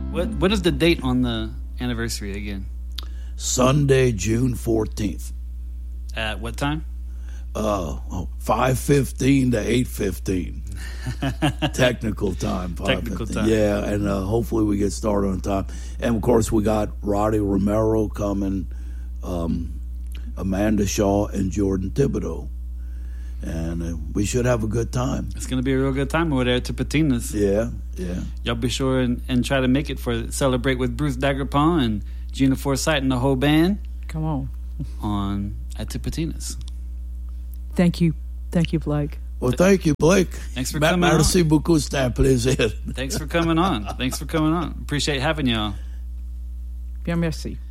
What is the date on the anniversary again? Sunday, June 14th. At what time? 5:15 to 8:15. Technical time. Technical time. Yeah, and hopefully we get started on time. And, of course, we got Roddy Romero coming, Amanda Shaw, and Jordan Thibodeau. And we should have a good time. It's going to be a real good time over there at Tipitina's. Yeah. Y'all be sure and try to make it for Celebrate with Bruce Daggerpaw and Gina Forsythe and the whole band. Come on. At Tipitina's. Thank you, Blake. Well, thank you, Blake. Thanks for coming on. Merci beaucoup, c'est un plaisir. Thanks for coming on. Appreciate having y'all. Bien merci.